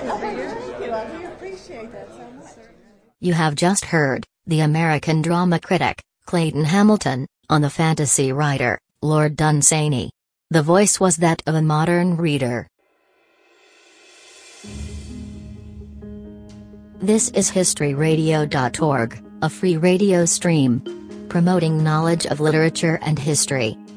Thank you. I really appreciate that so much. You have just heard the American drama critic, Clayton Hamilton, on the fantasy writer, Lord Dunsany. The voice was that of a modern reader. This is historyradio.org, a free radio stream promoting knowledge of literature and history.